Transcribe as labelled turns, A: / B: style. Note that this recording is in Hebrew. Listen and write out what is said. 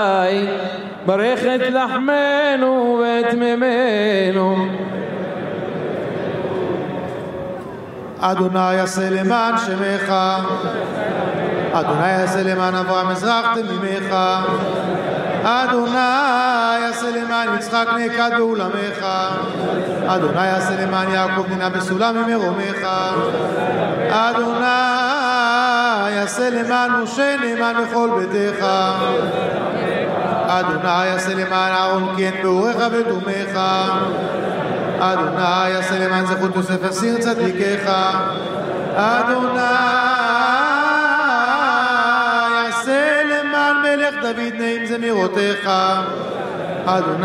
A: ברך את לחמנו ואת מימינו.
B: אדוני יעשה למען שמך, אדוני יעשה למען אברהם מזרח תמימך, אדוני יעשה למען יצחק נעקד באולמך, אדוני יעשה למען יעקב ננה בסולם ממרומך, אדוני יעשה למען משה נאמן בכל ביתך, אדוני יעשה למען אהרון כהן באורך ותומך, אדוני יעשה למען זכות יוסף אסיר צדיקיך, אדוני יעשה למען מלך דוד נעים זמירותיך, אדוני